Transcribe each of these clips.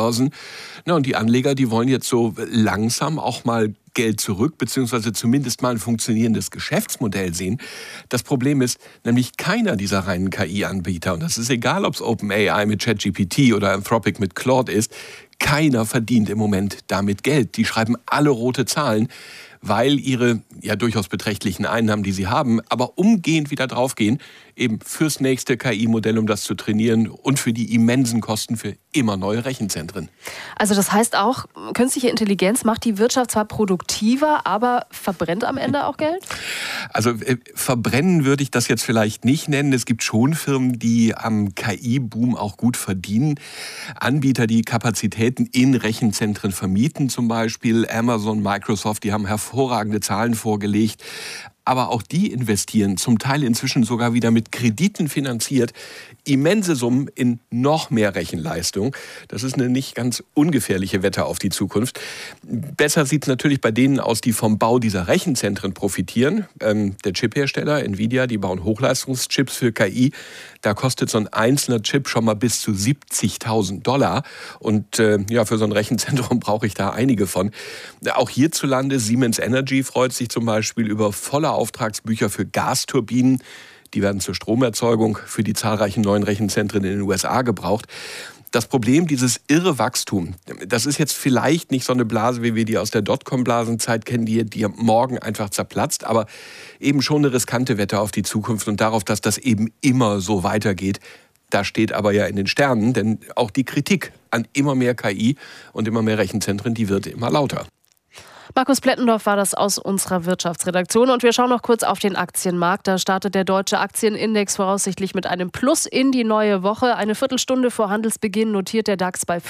Börsen. Na, und die Anleger, die wollen jetzt so langsam auch mal Geld zurück, beziehungsweise zumindest mal ein funktionierendes Geschäftsmodell sehen. Das Problem ist nämlich keiner dieser reinen KI-Anbieter, und das ist egal, ob es OpenAI mit ChatGPT oder Anthropic mit Claude ist, keiner verdient im Moment damit Geld. Die schreiben alle rote Zahlen, weil ihre ja durchaus beträchtlichen Einnahmen, die sie haben, aber umgehend wieder draufgehen, eben fürs nächste KI-Modell, um das zu trainieren, und für die immensen Kosten für immer neue Rechenzentren. Also das heißt auch, künstliche Intelligenz macht die Wirtschaft zwar produktiver, aber verbrennt am Ende auch Geld? Also verbrennen würde ich das jetzt vielleicht nicht nennen. Es gibt schon Firmen, die am KI-Boom auch gut verdienen. Anbieter, die Kapazitäten in Rechenzentren vermieten, zum Beispiel Amazon, Microsoft, die haben hervorragende Zahlen vorgelegt. Aber auch die investieren, zum Teil inzwischen sogar wieder mit Krediten finanziert, immense Summen in noch mehr Rechenleistung. Das ist eine nicht ganz ungefährliche Wette auf die Zukunft. Besser sieht es natürlich bei denen aus, die vom Bau dieser Rechenzentren profitieren. Der Chiphersteller Nvidia, die bauen Hochleistungschips für KI. Da kostet so ein einzelner Chip schon mal bis zu $70.000. Und ja, für so ein Rechenzentrum brauche ich da einige von. Auch hierzulande, Siemens Energy freut sich zum Beispiel über volle Auftragsbücher für Gasturbinen. Die werden zur Stromerzeugung für die zahlreichen neuen Rechenzentren in den USA gebraucht. Das Problem, dieses irre Wachstum, das ist jetzt vielleicht nicht so eine Blase, wie wir die aus der Dotcom-Blasenzeit kennen, die morgen einfach zerplatzt, aber eben schon eine riskante Wette auf die Zukunft und darauf, dass das eben immer so weitergeht. Da steht aber ja in den Sternen, denn auch die Kritik an immer mehr KI und immer mehr Rechenzentren, die wird immer lauter. Markus Plettendorf war das aus unserer Wirtschaftsredaktion. Und wir schauen noch kurz auf den Aktienmarkt. Da startet der deutsche Aktienindex voraussichtlich mit einem Plus in die neue Woche. Eine Viertelstunde vor Handelsbeginn notiert der DAX bei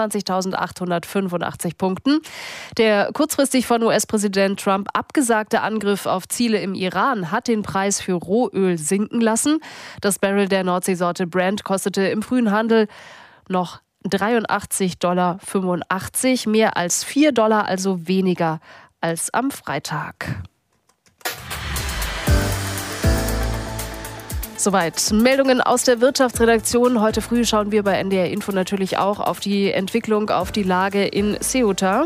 25.885 Punkten. Der kurzfristig von US-Präsident Trump abgesagte Angriff auf Ziele im Iran hat den Preis für Rohöl sinken lassen. Das Barrel der Nordseesorte Brent kostete im frühen Handel noch $83,85, mehr als $4, also weniger als am Freitag. Soweit Meldungen aus der Wirtschaftsredaktion. Heute früh schauen wir bei NDR Info natürlich auch auf die Entwicklung, auf die Lage in Ceuta.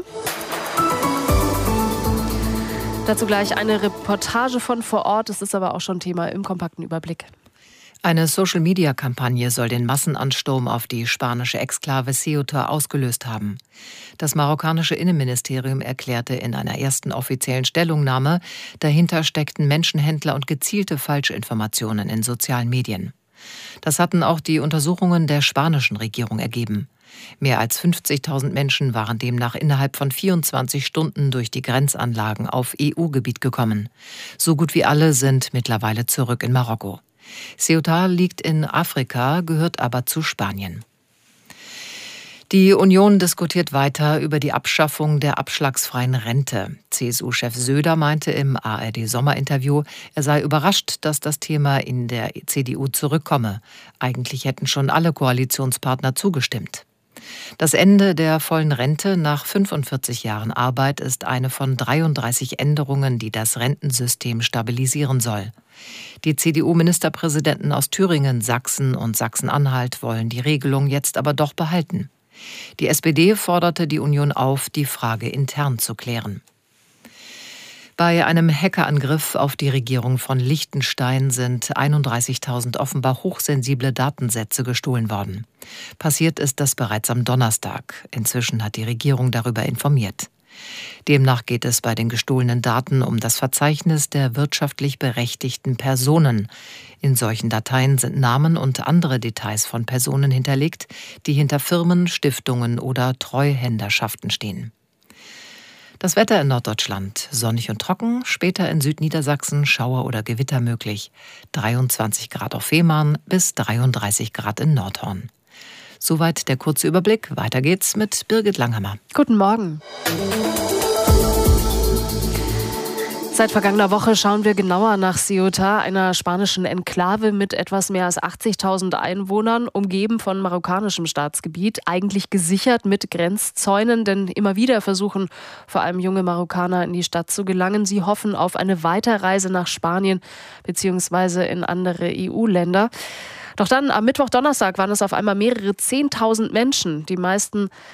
Dazu gleich eine Reportage von vor Ort. Das ist aber auch schon Thema im kompakten Überblick. Eine Social-Media-Kampagne soll den Massenansturm auf die spanische Exklave Ceuta ausgelöst haben. Das marokkanische Innenministerium erklärte in einer ersten offiziellen Stellungnahme, dahinter steckten Menschenhändler und gezielte Falschinformationen in sozialen Medien. Das hatten auch die Untersuchungen der spanischen Regierung ergeben. Mehr als 50.000 Menschen waren demnach innerhalb von 24 Stunden durch die Grenzanlagen auf EU-Gebiet gekommen. So gut wie alle sind mittlerweile zurück in Marokko. Ceuta liegt in Afrika, gehört aber zu Spanien. Die Union diskutiert weiter über die Abschaffung der abschlagsfreien Rente. CSU-Chef Söder meinte im ARD-Sommerinterview, er sei überrascht, dass das Thema in der CDU zurückkomme. Eigentlich hätten schon alle Koalitionspartner zugestimmt. Das Ende der vollen Rente nach 45 Jahren Arbeit ist eine von 33 Änderungen, die das Rentensystem stabilisieren soll. Die CDU-Ministerpräsidenten aus Thüringen, Sachsen und Sachsen-Anhalt wollen die Regelung jetzt aber doch behalten. Die SPD forderte die Union auf, die Frage intern zu klären. Bei einem Hackerangriff auf die Regierung von Liechtenstein sind 31.000 offenbar hochsensible Datensätze gestohlen worden. Passiert ist das bereits am Donnerstag. Inzwischen hat die Regierung darüber informiert. Demnach geht es bei den gestohlenen Daten um das Verzeichnis der wirtschaftlich berechtigten Personen. In solchen Dateien sind Namen und andere Details von Personen hinterlegt, die hinter Firmen, Stiftungen oder Treuhänderschaften stehen. Das Wetter in Norddeutschland: sonnig und trocken, später in Südniedersachsen Schauer oder Gewitter möglich. 23 Grad auf Fehmarn bis 33 Grad in Nordhorn. Soweit der kurze Überblick. Weiter geht's mit Birgit Langhammer. Guten Morgen. Seit vergangener Woche schauen wir genauer nach Ceuta, einer spanischen Enklave mit etwas mehr als 80.000 Einwohnern, umgeben von marokkanischem Staatsgebiet, eigentlich gesichert mit Grenzzäunen, denn immer wieder versuchen vor allem junge Marokkaner in die Stadt zu gelangen. Sie hoffen auf eine Weiterreise nach Spanien bzw. in andere EU-Länder. Doch dann am Mittwoch, Donnerstag waren es auf einmal mehrere 10.000 Menschen. Die meisten